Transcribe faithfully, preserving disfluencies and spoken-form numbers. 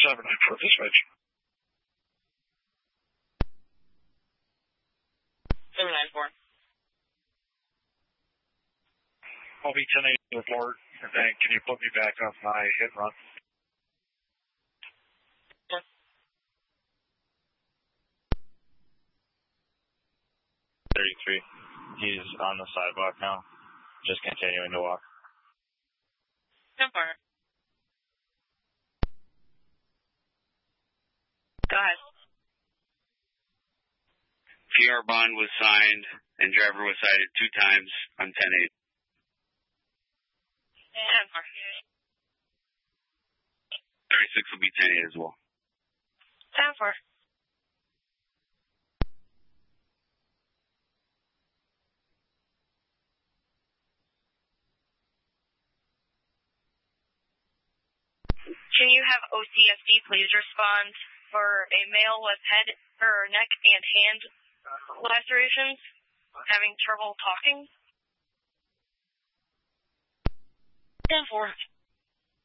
seven nine four dispatch. seven nine four. I'll be ten eight report, and then can you put me back on my hit run? Sure. thirty-three. He's on the sidewalk now. Just continuing to walk. ten four. Go ahead. P R bond was signed and driver was cited two times on ten eight. ten four. thirty-six will be ten eight as well. ten four. Can you have O C S D please respond for a male with head or neck and hand lacerations having trouble talking? ten four.